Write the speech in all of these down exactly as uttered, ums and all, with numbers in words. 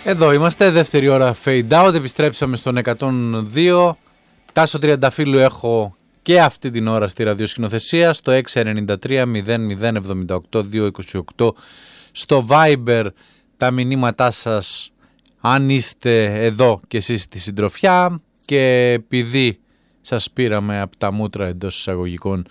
Εδώ είμαστε, δεύτερη ώρα fade out, επιστρέψαμε στον εκατόν δύο. Τάσο Τριανταφύλλου έχω και αυτή την ώρα στη ραδιοσκηνοθεσία, στο έξι εννιά τρία μηδέν μηδέν εβδομήντα οκτώ διακόσια είκοσι οκτώ, στο Viber τα μηνύματά σας αν είστε εδώ και εσείς στη συντροφιά, και επειδή σας πήραμε από τα μούτρα εντός εισαγωγικών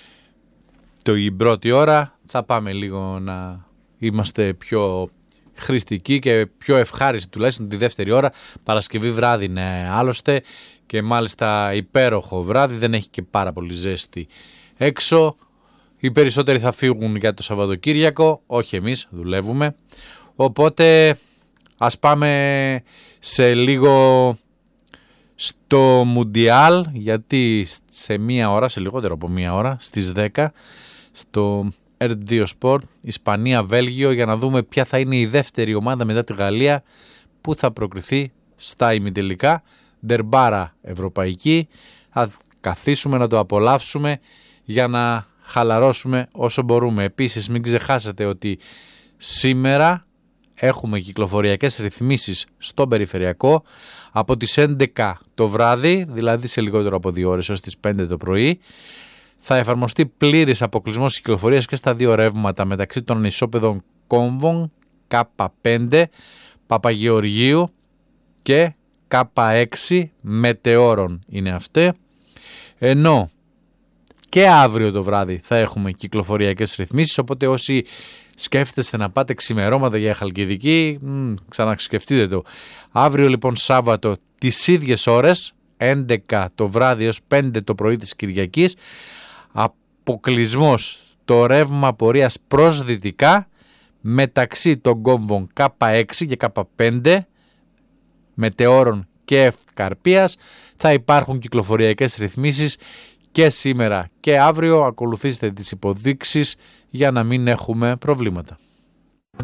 την πρώτη ώρα, θα πάμε λίγο να είμαστε πιο χρηστική και πιο ευχάριστη, τουλάχιστον τη δεύτερη ώρα. Παρασκευή βράδυ είναι άλλωστε, και μάλιστα υπέροχο βράδυ, δεν έχει και πάρα πολύ ζέστη έξω. Οι περισσότεροι θα φύγουν για το Σαββατοκύριακο, όχι εμείς, δουλεύουμε. Οπότε ας πάμε σε λίγο στο Μουντιάλ, γιατί σε μία ώρα, σε λιγότερο από μία ώρα, στις δέκα, στο ερ δύο Sport, Ισπανία-Βέλγιο, για να δούμε ποια θα είναι η δεύτερη ομάδα μετά τη Γαλλία που θα προκριθεί στα ημιτελικά. Ντερμπάρα ευρωπαϊκή, θα καθίσουμε να το απολαύσουμε για να χαλαρώσουμε όσο μπορούμε. Επίσης μην ξεχάσετε ότι σήμερα έχουμε κυκλοφοριακές ρυθμίσεις στον περιφερειακό από τις έντεκα το βράδυ, δηλαδή σε λιγότερο από δύο ώρες, έως τις πέντε το πρωί. Θα εφαρμοστεί πλήρης αποκλεισμός κυκλοφορίας και στα δύο ρεύματα μεταξύ των ισόπεδων Κόμβων Κάπα πέντε, Παπαγεωργίου και Κάπα έξι, Μετεώρων είναι αυτέ. Ενώ και αύριο το βράδυ θα έχουμε κυκλοφοριακές ρυθμίσεις, οπότε όσοι σκέφτεστε να πάτε ξημερώματα για Χαλκιδική, μ, ξανασκεφτείτε το. Αύριο λοιπόν Σάββατο τις ίδιες ώρες, έντεκα το βράδυ έως πέντε το πρωί της Κυριακής, αποκλεισμός το ρεύμα πορείας προς δυτικά μεταξύ των κόμβων Κάπα έξι και Κάπα πέντε, Μετεώρων και Ευκαρπίας. Θα υπάρχουν κυκλοφοριακές ρυθμίσεις και σήμερα και αύριο. Ακολουθήστε τις υποδείξεις για να μην έχουμε προβλήματα.